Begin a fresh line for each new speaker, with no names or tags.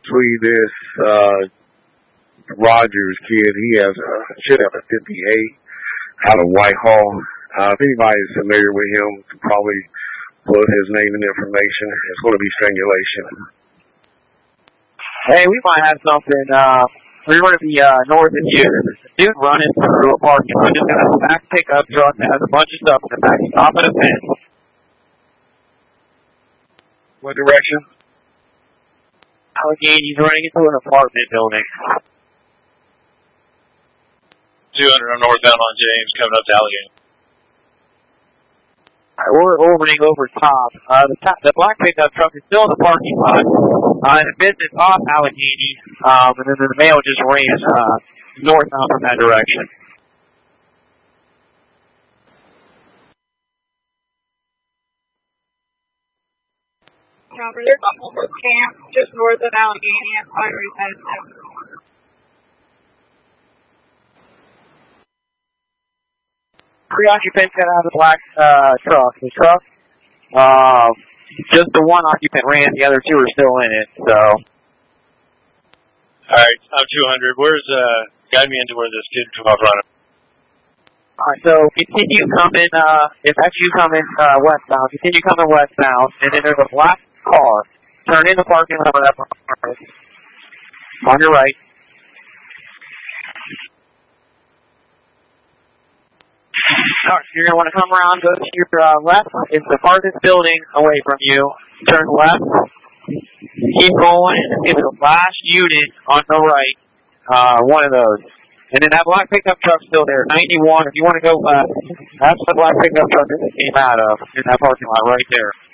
actually this Rogers kid. He should have a 58 out of Whitehall. If anybody's familiar with him, can probably put his name and information. It's going to be strangulation.
Hey, we might have something. We're going to be north of you. Dude running through a parking lot. Just got a back pickup truck that has a bunch of stuff in the back. Stop at a fence.
What direction?
Allegheny's running into an apartment building.
200 on northbound on James, coming up to Allegheny.
Alright, we're orbiting over top. The black pickup truck is still in the parking lot. The business off Allegheny, and then the mail just ran northbound from that direction.
Robert, there's a homeless camp just north of Allegheny at Fiery Fence.
Three occupants got out of the black truck. The truck, just the one occupant ran. The other two are still in it. So,
all right, I'm 200. Where's guide me into where this kid come off running?
All right, so continue coming. If that's you coming westbound, continue coming westbound, and then there's a black car. Turn in the parking lot of that apartment. On your right. Alright, you're going to want to come around, go to your left. It's the farthest building away from you. Turn left. Keep going. It's the last unit on the right. One of those. And then that black pickup truck's still there. 91. If you want to go left, that's the black pickup truck that came out of in that parking lot right there.